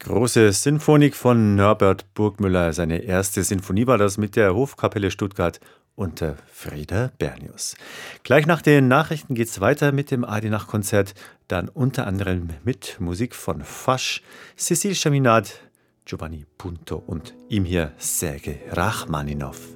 Große Sinfonik von Norbert Burgmüller. Seine erste Sinfonie war das mit der Hofkapelle Stuttgart unter Frieder Bernius. Gleich nach den Nachrichten geht's weiter mit dem ARD-Nachtkonzert, dann unter anderem mit Musik von Fasch, Cécile Chaminade, Giovanni Punto und ihm hier Sergei Rachmaninov.